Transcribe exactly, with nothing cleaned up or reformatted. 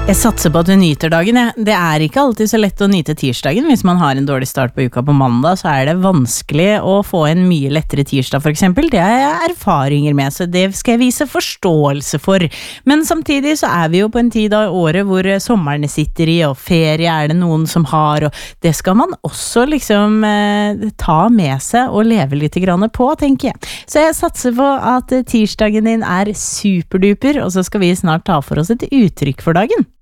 Jeg satser på at du nyter dagen. Ja. Det er ikke alltid så lett å nyte tirsdagen. Hvis man har en dårlig start på uka på mandag, så er det vanskelig å få en mye lettere tirsdag for eksempel. Det har jeg erfaringer med, så det skal jeg vise forståelse for. Men samtidig så er vi jo på en tid av året hvor sommerne sitter i, og ferie er det noen som har, og det skal man også liksom eh, ta med seg og leve litt grann på, tenker jeg. Så jeg satser på at tirsdagen din er superduper, og så skal vi snart ta for oss et uttrykk for dagen.